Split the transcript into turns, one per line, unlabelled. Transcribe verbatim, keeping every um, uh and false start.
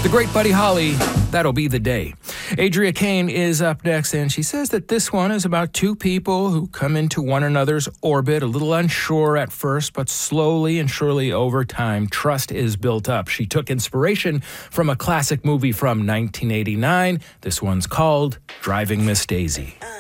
The great Buddy Holly, That'll Be the Day. Adria Kane is up next, and she says that this one is about two people who come into one another's orbit, a little unsure at first, but slowly and surely over time, trust is built up. She took inspiration from a classic movie from nineteen eighty-nine. This one's called Driving Miss Daisy.